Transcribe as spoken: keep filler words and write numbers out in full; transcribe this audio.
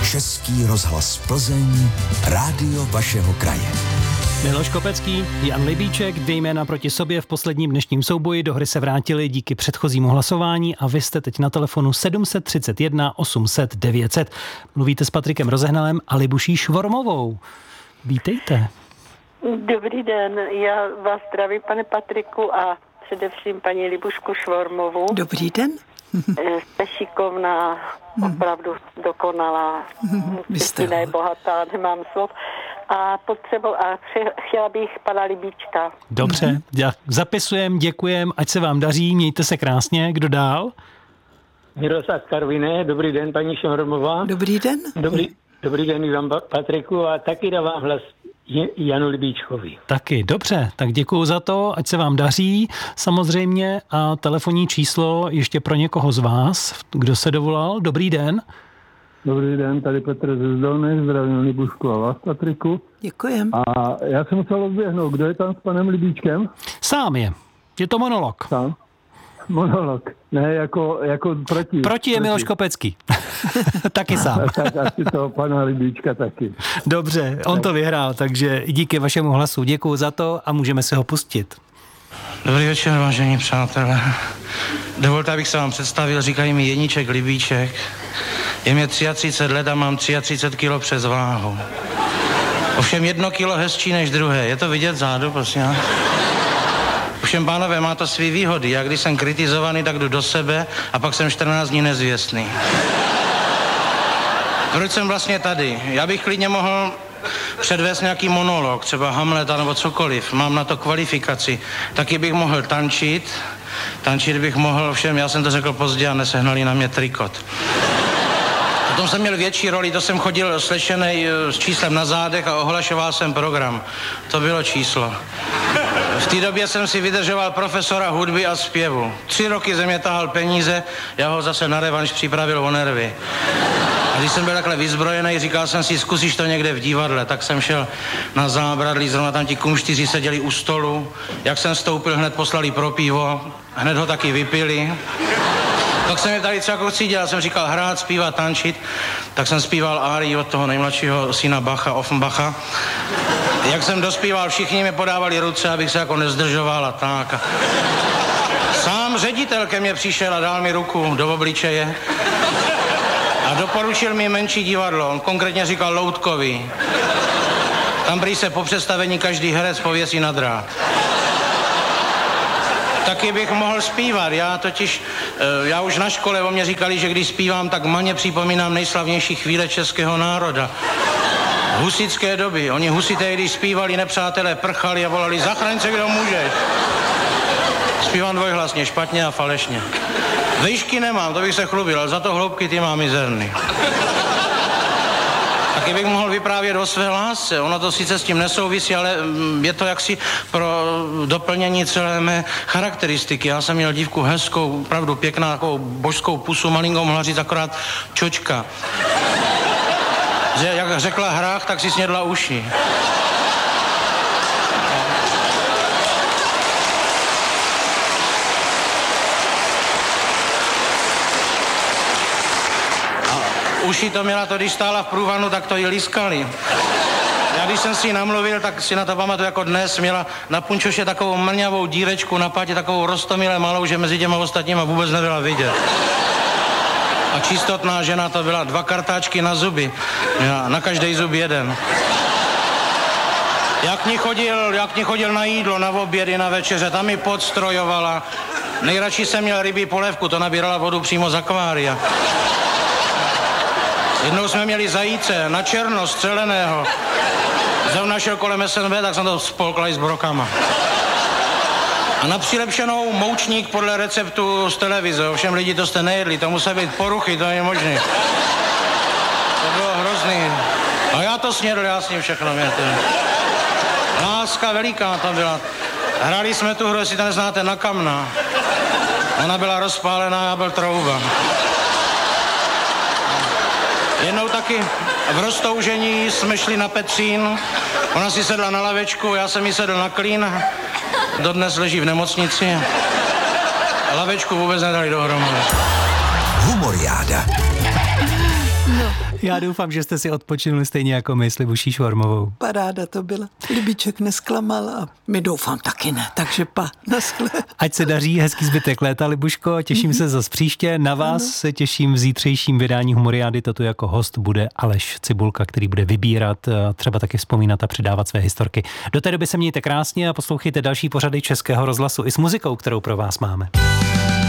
Český rozhlas Plzeň, rádio vašeho kraje. Miloš Kopecký, Jan Libíček, dvě jména proti sobě v posledním dnešním souboji. Do hry se vrátili díky předchozímu hlasování a vy jste teď na telefonu sedm set třicet jedna osm set devět set. Mluvíte s Patrikem Rozehnalem a Libuší Švormovou. Vítejte. Dobrý den, já vás zdravím, pane Patriku, a především paní Libušku Švormovou. Dobrý den. Jste šikovná, opravdu dokonalá, ne bohatá, nemám slov. A potřebu, a chtěla bych pana Libíčka. Dobře, zapisujeme, děkujem, ať se vám daří, mějte se krásně. Kdo dál? Miroslav Karviné, dobrý den, paní Švormová. Dobrý den. Dobrý, dobrý den vám, Patriku, a taky dávám hlas Janu Libíčkovi. Taky, dobře, tak děkuju za to, ať se vám daří samozřejmě, a telefonní číslo ještě pro někoho z vás, kdo se dovolal. Dobrý den. Dobrý den, tady Petr ze Zdolné, zdravím Libušku a vás, Patriku. Děkujem. A já jsem musel odběhnout, kdo je tam s panem Libíčkem? Sám je, je to monolog. Sám? Monolog, ne, jako, jako proti. Proti je Miloš Kopecký. Taky sám. Tak asi toho pana Libíčka taky. Dobře, on to vyhrál, takže díky vašemu hlasu. Děkuju za to a můžeme se ho pustit. Dobrý večer, vážení přátelé. Dovolte, abych se vám představil, říkají mi Jeníček Libíček. Je mě třicet tři let a mám třicet tři kilo přes váhu. Ovšem jedno kilo hezčí než druhé. Je to vidět zádu, prosím? Ovšem, pánové, má to svý výhody. Já když jsem kritizovaný, tak jdu do sebe a pak jsem čtrnáct dní nezvěstný. Proč jsem vlastně tady? Já bych klidně mohl předvést nějaký monolog, třeba Hamleta nebo cokoliv. Mám na to kvalifikaci. Taky bych mohl tančit. Tančit bych mohl, všem, já jsem to řekl pozdě a nesehnali na mě trikot. Potom jsem měl větší roli, to jsem chodil slečenej s číslem na zádech a ohlašoval jsem program. To bylo číslo. V té době jsem si vydržoval profesora hudby a zpěvu. Tři roky ze mě tahal peníze, já ho zase na revanš připravil o nervy. A když jsem byl takhle vyzbrojený, říkal jsem si, zkusíš to někde v divadle, tak jsem šel na Zábradlí, zrovna tam ti kumštyři seděli u stolu. Jak jsem vstoupil, hned poslali pro pivo, hned ho taky vypili. Tak jsem je tady třeba chci dělat, jsem říkal hrát, zpívat, tančit, tak jsem zpíval árii od toho nejmladšího syna Bacha, Offenbacha. Jak jsem dospíval, všichni mi podávali ruce, abych se jako nezdržoval a tak. A sám ředitel ke mně přišel a dal mi ruku do obličeje a doporučil mi menší divadlo, on konkrétně říkal Loutkový. Tam prý se po představení každý herec pověsí na drát. Taky bych mohl zpívat, já totiž, já už na škole o mě říkali, že když zpívám, tak maně připomínám nejslavnější chvíle českého národa. Husické doby, oni husité, když zpívali, nepřátelé prchali a volali zachraň se, kdo můžeš. Zpívám dvojhlasně, špatně a falešně. Výšky nemám, to bych se chlubil, ale za to hloubky ty mám mizerný. Taky bych mohl vyprávět o své lásce. Ono to sice s tím nesouvisí, ale je to jaksi pro doplnění celé mé charakteristiky. Já jsem měl dívku hezkou, opravdu pěkná, takovou božskou pusu, malinkou mohla říct akorát čočka. Že jak řekla hrách, tak si snědla uši. Uši to měla to, když stála v průvanu, tak to jí liskali. Já když jsem si ji namluvil, tak si na to pamatuju jako dnes, měla na punčoše takovou mlňavou dírečku, na pátě takovou roztomile malou, že mezi těma ostatníma vůbec nebyla vidět. A čistotná žena to byla, dva kartáčky na zuby, měla na každý zub jeden. Jak ní chodil, jak ní chodil na jídlo, na obědy, na večeře, tam mi podstrojovala. Nejradši jsem měl rybí polévku, to nabírala vodu přímo z akvária. Jednou jsme měli zajíce na černo střeleného. Zrovna šel kolem S N B, tak jsem to spolkla i s brokama. A na přilepšenou moučník podle receptu z televize. Ovšem lidi, to jste nejedli, to musí být poruchy, to není možné. To bylo hrozný. A já to snědl, já s ním všechno měte. Láska veliká tam byla. Hráli jsme tu hru, jestli to neznáte, na kamna. Ona byla rozpálená, já byl trouba. Jednou taky v roztoužení jsme šli na Petřín, ona si sedla na lavečku, já jsem jí sedl na klín, dodnes leží v nemocnici. Lavečku vůbec nedali dohromady. Humoriáda. No, Já doufám, že jste si odpočinuli stejně jako my s Libuší Švormovou. Paráda to byla. Libíček nesklamal a my doufám taky ne, takže pa, naschle. Ať se daří, hezký zbytek léta, Libuško, těším se zas příště. Na vás ano. se těším v zítřejším vydání Humoriády. Toto jako host bude Aleš Cibulka, který bude vybírat, třeba taky vzpomínat a předávat své historky. Do té doby se mějte krásně a poslouchejte další pořady Českého rozhlasu i s muzikou, kterou pro vás máme.